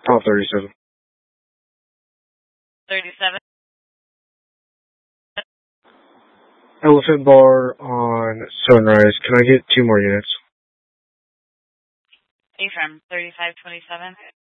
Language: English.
Oh, 37. 37. Elephant Bar on Sunrise. Can I get 2 more units? Affirm. 3527.